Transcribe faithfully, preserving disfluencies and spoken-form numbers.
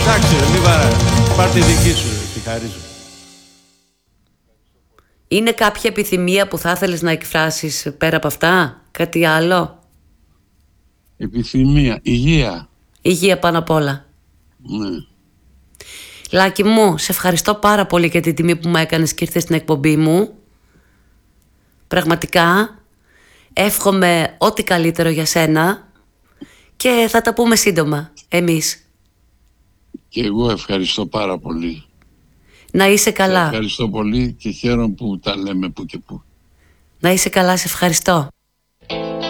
Εντάξει, μην βαρά. Πάρ' τη δική σου, τη χαρίζω. Είναι κάποια επιθυμία που θα ήθελες να εκφράσεις πέρα από αυτά? Κάτι άλλο? Επιθυμία, υγεία. Υγεία πάνω απ' όλα. Ναι. Λάκη μου, σε ευχαριστώ πάρα πολύ για την τιμή που μου έκανες και ήρθες στην εκπομπή μου. Πραγματικά εύχομαι ό,τι καλύτερο για σένα και θα τα πούμε σύντομα εμείς. Και εγώ ευχαριστώ πάρα πολύ. Να είσαι καλά. Σε ευχαριστώ πολύ και χαίρομαι που τα λέμε που και που. Να είσαι καλά, σε ευχαριστώ.